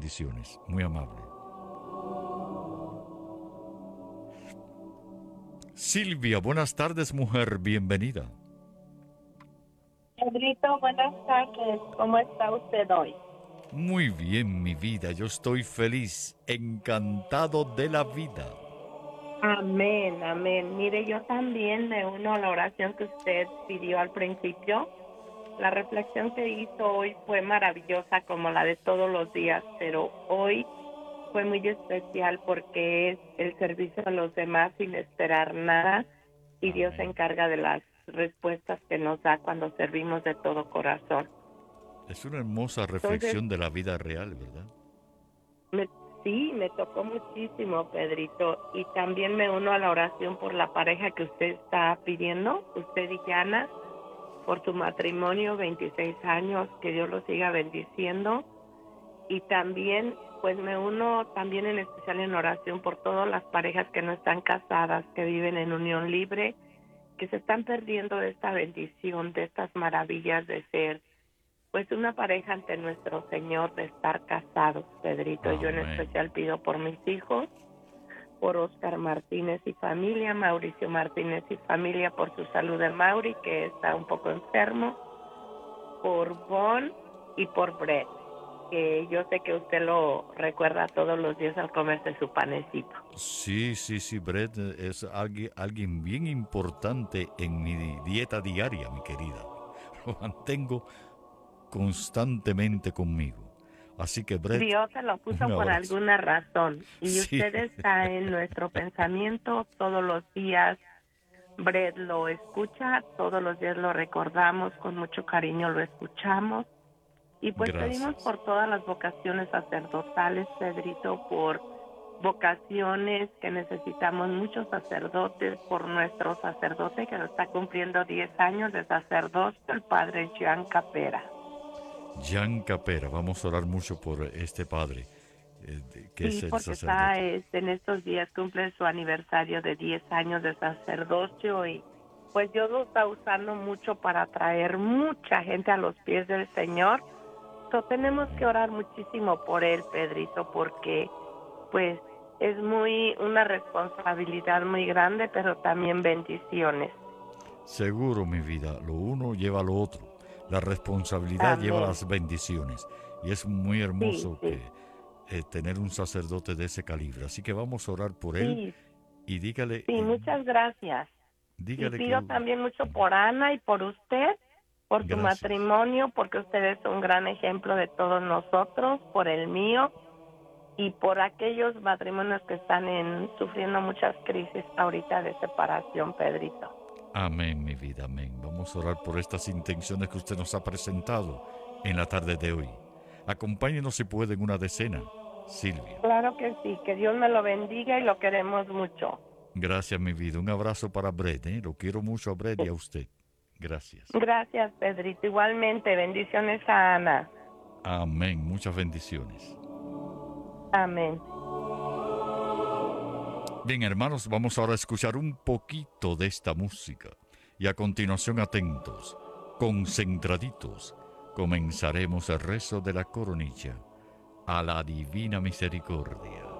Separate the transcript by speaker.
Speaker 1: bendiciones. Muy amable. Silvia, buenas tardes, mujer. Bienvenida.
Speaker 2: Pedrito, buenas tardes. ¿Cómo está usted hoy?
Speaker 1: Muy bien, mi vida. Yo estoy feliz, encantado de la vida.
Speaker 2: Amén, amén. Mire, yo también me uno a la oración que usted pidió al principio. La reflexión que hizo hoy fue maravillosa como la de todos los días, pero hoy fue muy especial porque es el servicio a los demás sin esperar nada y Dios se
Speaker 1: Amén.
Speaker 2: encarga de las respuestas que nos da cuando servimos de todo corazón.
Speaker 1: Es una hermosa
Speaker 2: Entonces,
Speaker 1: reflexión de la vida real, ¿verdad?
Speaker 2: Me, sí, me tocó muchísimo, Pedrito, y también me uno a la oración por la pareja que usted está pidiendo, usted y Yana, por su matrimonio, 26 años, que Dios lo siga bendiciendo, y también, pues me uno también en especial en oración por todas las parejas que no están casadas, que viven en unión libre, que se están perdiendo de esta bendición, de estas maravillas de ser pues una pareja ante nuestro Señor, de estar casados, Pedrito. Yo en
Speaker 1: Amén.
Speaker 2: especial pido por mis hijos, por Oscar Martínez y familia, Mauricio Martínez y familia, por su salud de Mauri, que está un poco enfermo, por Bon y por Brett, que yo sé que usted lo recuerda todos los días al comerse su panecito.
Speaker 1: Sí, sí, sí, Brett es alguien bien importante en mi dieta diaria, mi querida. Lo mantengo constantemente conmigo. Así que, Brett,
Speaker 2: Dios se lo
Speaker 1: un
Speaker 2: puso por
Speaker 1: abrazo.
Speaker 2: alguna razón y
Speaker 1: Sí,
Speaker 2: usted está en nuestro pensamiento todos los días. Brett lo escucha, todos los días lo recordamos, con mucho cariño lo escuchamos y pues pedimos
Speaker 1: gracias.
Speaker 2: por todas las vocaciones sacerdotales, Pedrito, por vocaciones que necesitamos muchos sacerdotes, por nuestro sacerdote que nos está cumpliendo 10 años de sacerdocio, el padre Jean Capera.
Speaker 1: Jan Capera, vamos a orar mucho por este padre, que es
Speaker 2: Sí,
Speaker 1: el
Speaker 2: porque está
Speaker 1: sacerdote.
Speaker 2: en estos días cumple su aniversario de 10 años de sacerdocio y pues Dios lo está usando mucho para atraer mucha gente a los pies del Señor. So, tenemos que
Speaker 1: Amén.
Speaker 2: orar muchísimo por él, Pedrito, porque pues es muy una responsabilidad muy grande, pero también bendiciones.
Speaker 1: Seguro, mi vida, lo uno lleva a lo otro. La responsabilidad lleva a
Speaker 2: Amén.
Speaker 1: las bendiciones. Y es muy
Speaker 2: Sí,
Speaker 1: hermoso
Speaker 2: sí,
Speaker 1: que tener un sacerdote de ese calibre. Así que vamos a orar por él
Speaker 2: sí,
Speaker 1: y
Speaker 2: sí, muchas gracias. Y
Speaker 1: dígale que
Speaker 2: pido también mucho por Ana y por usted, por su
Speaker 1: gracias.
Speaker 2: matrimonio, porque usted es un gran ejemplo de todos nosotros, por el mío y por aquellos matrimonios que están sufriendo muchas crisis ahorita de separación, Pedrito.
Speaker 1: Amén, mi vida, amén. Vamos a orar por estas intenciones que usted nos ha presentado en la tarde de hoy. Acompáñenos si puede en una decena, Silvia.
Speaker 2: Claro que sí, que Dios me lo bendiga y lo queremos mucho.
Speaker 1: Gracias, mi vida. Un abrazo para Brett, ¿eh? Lo quiero mucho a Brett y a usted. Gracias.
Speaker 2: Gracias, Pedrito. Igualmente, bendiciones a Ana.
Speaker 1: Amén. Muchas bendiciones.
Speaker 2: Amén.
Speaker 1: Bien, hermanos, vamos ahora a escuchar un poquito de esta música. Y a continuación, atentos, concentraditos, comenzaremos el rezo de la coronilla a la divina misericordia.